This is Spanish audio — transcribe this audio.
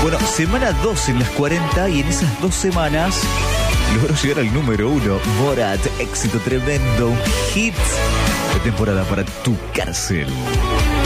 Bueno, semana 2 en las 40 y en esas 2 semanas logró llegar al número 1. Borat, éxito tremendo, un hit de temporada para tu cárcel.